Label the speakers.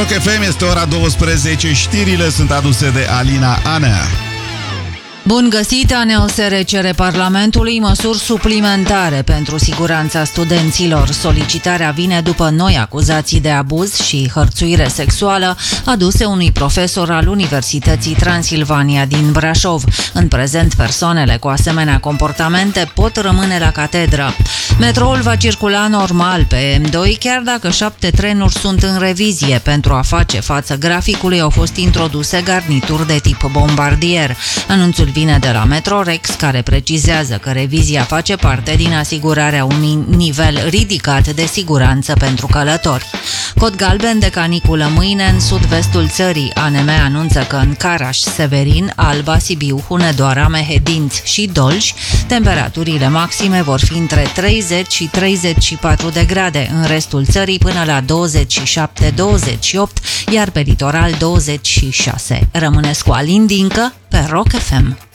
Speaker 1: Rock FM, este ora 12, știrile sunt aduse de Alina Anea.
Speaker 2: Bun găsit! ANEOSR cere Parlamentului măsuri suplimentare pentru siguranța studenților. Solicitarea vine după noi acuzații de abuz și hărțuire sexuală aduse unui profesor al Universității Transilvania din Brașov. În prezent, persoanele cu asemenea comportamente pot rămâne la catedră. Metroul va circula normal pe M2, chiar dacă 7 trenuri sunt în revizie. Pentru a face față graficului au fost introduse garnituri de tip bombardier. Anunțul vine de la Metrorex, care precizează că revizia face parte din asigurarea unui nivel ridicat de siguranță pentru călători. Cod galben de caniculă mâine în sud-vestul țării. ANM anunță că în Caraș, Severin, Alba, Sibiu, Hunedoara, Mehedinți și Dolj, temperaturile maxime vor fi între 30 și 34 de grade, în restul țării până la 27-28, iar pe litoral 26. Rămâneți cu Alin Dincă pe Rock FM.